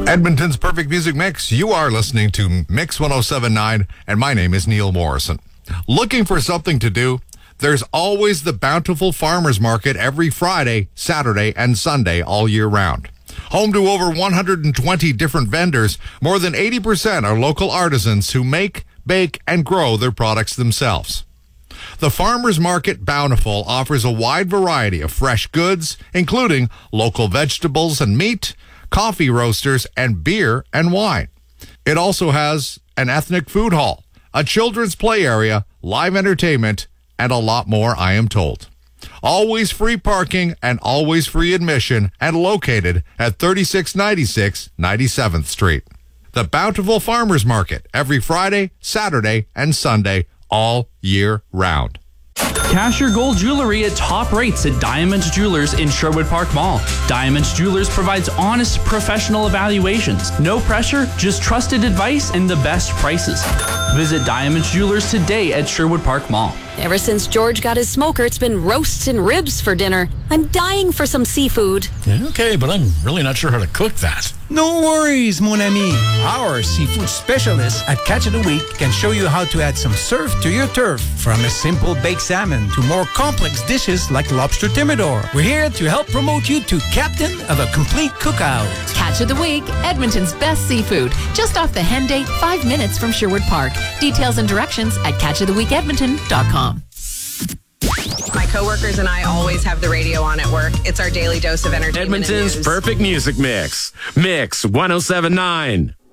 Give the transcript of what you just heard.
Edmonton's Perfect Music Mix. You are listening to Mix 107.9, and my name is Neil Morrison. Looking for something to do? There's always the Bountiful Farmers Market every Friday, Saturday, and Sunday all year round. Home to over 120 different vendors, more than 80% are local artisans who make, bake, and grow their products themselves. The Farmers Market Bountiful offers a wide variety of fresh goods, including local vegetables and meat, coffee roasters, and beer and wine. It also has an ethnic food hall, a children's play area, live entertainment, and a lot more, I am told. Always free parking and always free admission, and located at 3696 97th Street. The Bountiful Farmers Market every Friday, Saturday, and Sunday all year round. Cash your gold jewelry at top rates at Diamonds Jewelers in Sherwood Park Mall. Diamonds Jewelers provides honest, professional evaluations. No pressure, just trusted advice and the best prices. Visit Diamonds Jewelers today at Sherwood Park Mall. Ever since George got his smoker, it's been roasts and ribs for dinner. I'm dying for some seafood. Okay, but I'm really not sure how to cook that. No worries, mon ami. Our seafood specialists at Catch of the Week can show you how to add some surf to your turf. From a simple baked salmon to more complex dishes like lobster thermidor. We're here to help promote you to captain of a complete cookout. Catch of the Week, Edmonton's best seafood. Just off the Henday, 5 minutes from Sherwood Park. Details and directions at catchoftheweekedmonton.com. My coworkers and I always have the radio on at work. It's our daily dose of entertainment. Edmonton's Perfect Music Mix. Mix 107.9.